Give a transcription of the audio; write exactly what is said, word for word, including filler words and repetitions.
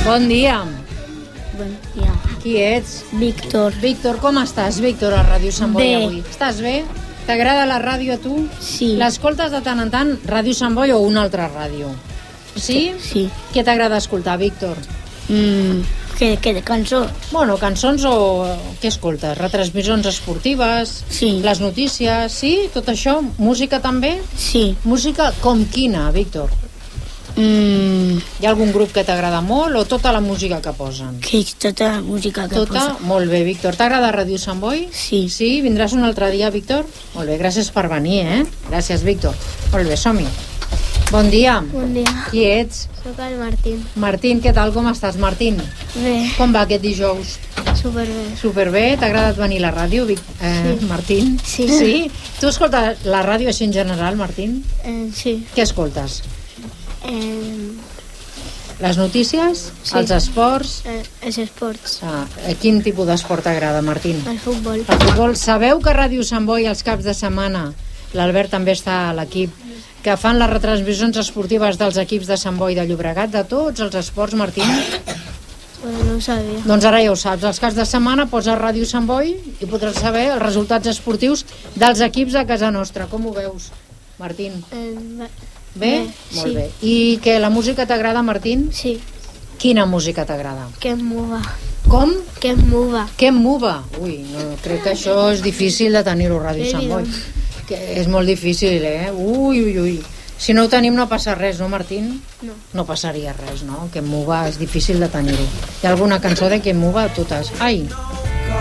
Bon dia. Bon dia. Qui ets? Víctor. Víctor, com estàs, Víctor, a Ràdio Sant Boi Bé. avui? Estàs bé? T'agrada la ràdio a tu? Sí. L'escoltes de tant en tant, Ràdio Sant Boi o una altra ràdio? Sí? Sí. Què t'agrada escoltar, Víctor? Mm, què, què de cançó? Bueno, cançons o... què escoltes? Retransmissions esportives? Sí. Les notícies? Sí? Tot això? Música també? Sí. Música com quina, Víctor? Mm, Hi ha algun grup que t'agrada molt o tota la música que posen? que és tota la música que Tota? posa. Molt bé, Víctor. T'agrada Ràdio Sant Boi? Sí. Sí? Vindràs un altre dia, Víctor? Molt bé, gràcies per venir, eh? Gràcies, Víctor. Molt bé, som-hi. Bon dia. Bon dia, Qui ets? sóc el Martín. Martín, què tal? Com estàs, Martín? Bé, Com va aquest dijous? superbé. Superbé. T'ha agradat venir a la ràdio, Vic... eh, Sí. Martín? Sí. Sí? Tu escoltes la ràdio així en general, Martín? Eh, sí. Què escoltes? Eh, Les notícies? Sí. Els esports? eh, els esports. Ah, quin tipus d'esport t'agrada, Martín? El futbol. El futbol. Sabeu que a Ràdio Sant Boi els caps de setmana, l'Albert també està a l'equip, que fan les retransmissions esportives dels equips de Sant Boi de Llobregat, de tots els esports, Martín? Bueno, no ho sabia. Doncs ara ja ho saps, els caps de setmana posa Ràdio Sant Boi i podràs saber els resultats esportius dels equips de casa nostra. Com ho veus, Martín? Eh, bé, Bé? Bé, Molt sí. bé. I que la música t'agrada, Martín? sí, Quina música t'agrada? que em muva. Com? Que em muva. Què em muva? Ui, no, crec que això és difícil de tenir-ho a Ràdio Bé, Sant Boi. doncs. Que és molt difícil, eh? Ui, ui, ui. Si no ho tenim no passa res, no, Martín? No. No passaria res, no? Que em muva és difícil de tenir-ho. Hi ha alguna cançó de que em muva? Totes. Ai,